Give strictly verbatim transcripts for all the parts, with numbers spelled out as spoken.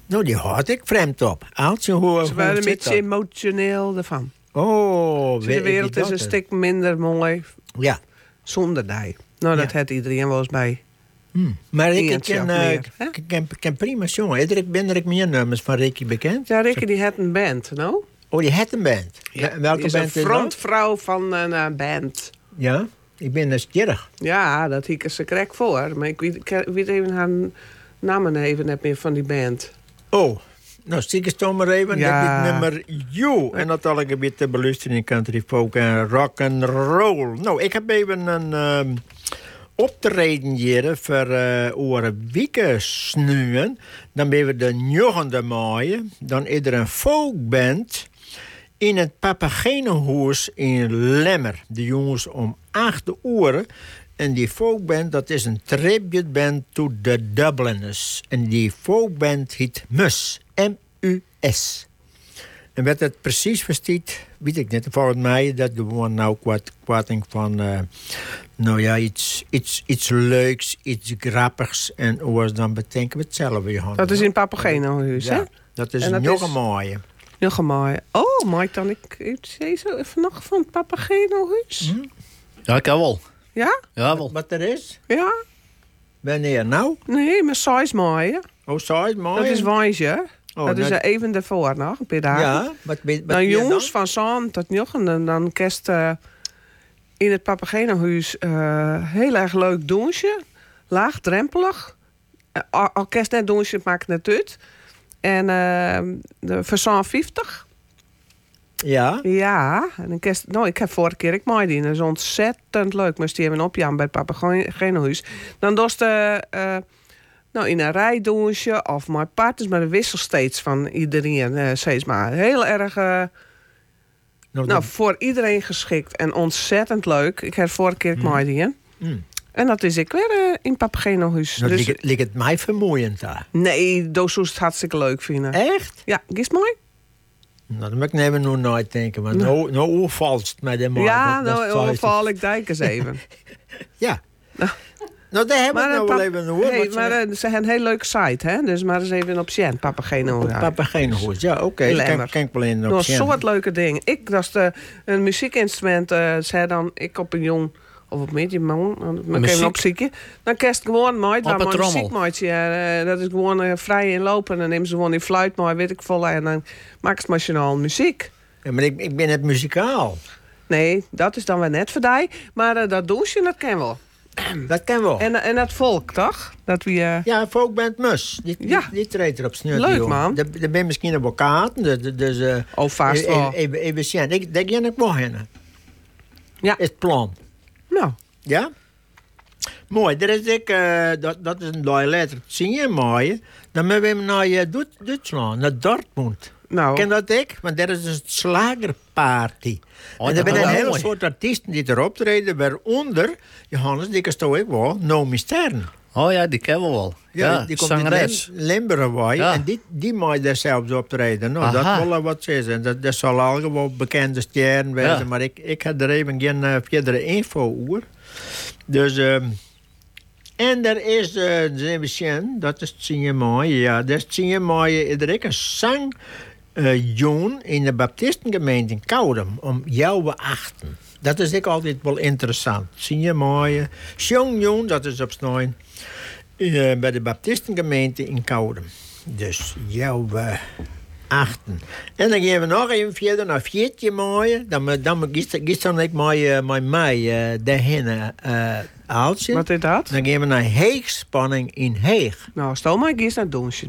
Nou, die had ik vreemd op. Aaltje, hoe, Ze waren een beetje emotioneel ervan. Oh, de wereld is een stuk minder mooi ja. zonder die. Nou, dat ja. had iedereen wel eens bij. Hmm. Maar ik, ik, ken, uh, ik, ken, ken prima jongen. Ik ben er meer nummers van Ricky bekend. Ja, Ricky die had een band, no? Oh, die had een band. Ja, welke die is band een frontvrouw van een uh, band. Ja, ik ben nieuwsgierig. Ja, dat hiek ze krek voor. Maar ik weet, ik weet even haar namen even net meer van die band. Oh, nou, stiek eens toch maar even. Ja. Dit nummer You. En dat al een beetje te beluisteren in country folk en rock and roll. Nou, ik heb even een um, optreden hier voor uh, oren weken snuwen. Dan ben we de negende mei. Dan is er een folkband in het Papagenenhuis in Lemmer. De jongens om acht uur. En die folkband, dat is een tributeband to the Dubliners. En die folkband heet Mus. M U S. En wat het precies verstaat, weet ik niet. Volgens mij dat gewoon nou kwart, kwarting van... Uh, nou ja, iets, iets, iets leuks, iets grappigs. En oors dan bedenken we hetzelfde. Johan. Dat is in Papagenenhuis, ja, hè? Dat is dat nog is... een mooie. Nog een mooie. Oh, mag ik dan ik even zo even nog van het Papagenenhuis? Hm? Ja, ik kan wel. Ja? Ja, wel. Wat, wat er is? Ja? Wanneer nou? Nee, maar zo is mooi. Oh, zo is mooi. Dat is wijsje. Oh, dat is net... er even daarvoor nog, een paar dagen. Ja, wat, wat, wat dan jongens dan? van zo'n tot jochen. En dan kerst uh, in het Papagenenhuis uh, heel erg leuk donsje. Laagdrempelig. Uh, al kerst net donsje, maakt net uit. En uh, de voor zo'n vijftig. Ja? Ja, en een kerst, nou, ik heb vorige keer ik mooi die. Dat is ontzettend leuk. Moest die even opjaan bij het Papagenenhuis. Dan dorst uh, uh, nou, in een rijdonsje of mijn partners, maar de wissel steeds van iedereen. Uh, steeds maar heel erg. Uh, nou, nou dat... voor iedereen geschikt en ontzettend leuk. Ik heb vorige keer ik mooi die. Mm. En dat is ik weer uh, in het Papagenenhuis. Nou, dus... ligt het mij vermoeiend daar? Nee, dat zou het hartstikke leuk vinden. Echt? Ja, is het mooi? Nou, dan moet ik nemen nu nooit denken. Maar nou, nou overvalt het mij de man. Ja, dat, nou overval ik dijk eens even. ja. Nou. Nou, daar hebben we nou wel even hoor. Hey, maar uh, ze hebben een heel leuke site, hè? Dus maar eens even op Sjen, Papagenenhuis. Ja. Papagenenhuis, ja, oké. Okay. Kan, kan ik wel in op Nog een soort leuke dingen. Ik, dat is de, een muziekinstrument, uh, zei dan, ik op een jong... Of op medium, dan even op ziekje. Dan kerst gewoon mooi. Dan maar muziek maatje. Uh, dat is gewoon uh, vrij inlopen. Dan nemen ze gewoon die fluit mooi, weet ik vol. En dan maken ze machinaal muziek. Ja, maar ik, ik ben het muzikaal. Nee, dat is dan wel net voor die. Maar uh, dat douchen, dat ken wel. Dat ken wel. En, en dat volk, toch? Dat we, uh... Ja, folkband Mus. Die, ja. die, die treedt erop sneeuw. Leuk, man. Er, er ben misschien een advocaten. Dus, dus, uh, oh, vast wel. Even, even zien. Ik denk je ik wel heen. Ja. Is het plan. Nou. Ja? Mooi. Er is ik, uh, dat, dat is een dode letter. Zie je mooi? Dan moeten we naar uh, Duitsland, naar Dortmund. Nou. Ken dat ik? Want dat is een slagerparty. Oh, en er zijn een hele mooi. soort artiesten die erop treden. Waaronder, Johannes, die kan ik wel, Nomi Stern. Oh ja, die kennen we wel. Ja, ja die komt zangeres. in Limburg. Ja. En die, die mag daar zelfs optreden. Nou, dat wil wel wat zeggen. Dat, dat zal al gewoon bekende sterren wezen. Ja. Maar ik, ik had er even geen uh, verdere info over. Dus, um, en er is, uh, dat is het mooi, ja, dat is het mooi, er is een zang uh, Joen in de Baptistengemeente in Koudem, om jou te achten. Dat is ik altijd wel interessant. Zie je mooi, Jong Joen, dat is op snoeien, uh, bij de Baptistengemeente in Koudem. Dus jou uh, achten. En dan gaan we nog even verder naar Vietje mooi. Dan, dan gisteren ik mooi met mij uh, daarheen uh, Aaltje. Wat is dat? Dan gaan we naar Heegspanning in Heeg. Nou, stel maar eens naar Donsje.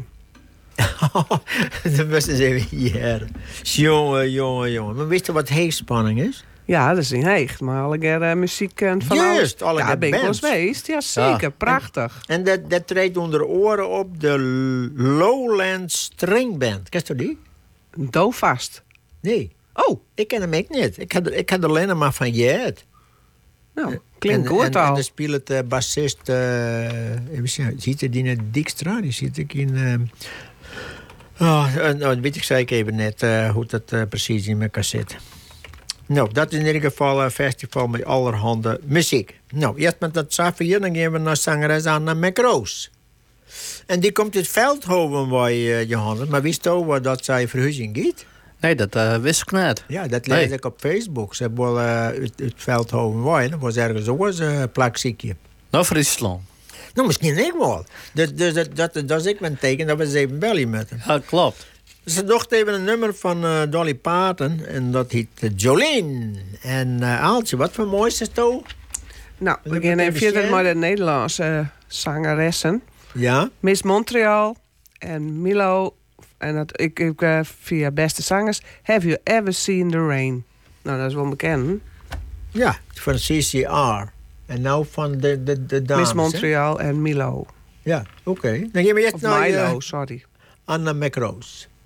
Dan was eens even hier. Jongen, jongen, jongen. Maar wist je wat Heegspanning is? Ja, dat is in Heeg. Maar alle keer uh, muziek en van Juist, alle keer ja, ben ik wel eens geweest. Ja, zeker. Ja. Prachtig. En, en dat, dat treedt onder oren op de Lowland String Band. Ken je die? Doofvast. Nee. Oh. Ik ken hem ook niet. Ik had, ik had er alleen maar van gehoord. Nou, klinkt goed al. En dan speelt de bassist, uh, even zien, ziet er die in Dijkstra, die zit ik in... Uh, oh, nou, weet ik zeker even net uh, hoe dat uh, precies in elkaar zit. Nou, dat is in ieder geval een festival met allerhande muziek. Nou, eerst met dat Safir, dan gaan we naar zangeres Anna McRose. En die komt uit Veldhoven bij uh, Johannes. Maar wist je ook dat zij verhuizing gaat? Nee, dat uh, wist ik niet. Ja, dat lees Nee. ik op Facebook. Ze hebben wel uh, uit, uit Veldhoven bij. Dat was ergens ook eens een uh, plakziekje. Nou, Friesland. Nou, misschien ik wel. Dus, dus dat, dat, dat is ik een teken dat we eens even bellen met hem. Ja, klopt. Ze docht even een nummer van uh, Dolly Parton. En dat heet uh, Jolene. En uh, Aaltje, wat voor moois is het? Nou, Dat we gaan moet even even verder zien. met de Nederlandse uh, zangeressen. Ja? Miss Montreal en Milo. En dat, ik, ik uh, via Beste Zangers. Have you ever seen the rain? Nou, dat is wel bekend. Ja, van C C R. En nou van de, de, de dames. Miss Montreal en Milo. Hè? Ja, oké. Okay. Dan gaan we eerst Of naar Milo, uh, sorry. Anna McRose.